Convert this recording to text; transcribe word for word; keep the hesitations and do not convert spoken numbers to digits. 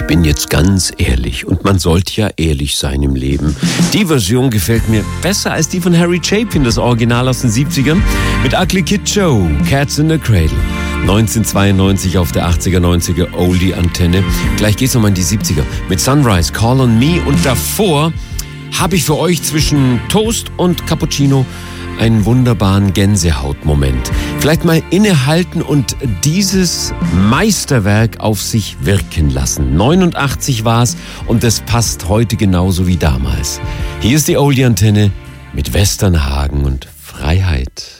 bin jetzt ganz ehrlich und man sollte ja ehrlich sein im Leben. Die Version gefällt mir besser als die von Harry Chapin, das Original aus den siebzigern, mit Ugly Kid Joe, Cats in the Cradle. neunzehnhundertzweiundneunzig auf der achtziger, neunziger Oldie-Antenne. Gleich geht's nochmal in die siebziger mit Sunrise, Call on Me, und davor habe ich für euch zwischen Toast und Cappuccino einen wunderbaren Gänsehautmoment. Vielleicht mal innehalten und dieses Meisterwerk auf sich wirken lassen. neunundachtzig war es und das passt heute genauso wie damals. Hier ist die Oldie-Antenne mit Westernhagen und Freiheit.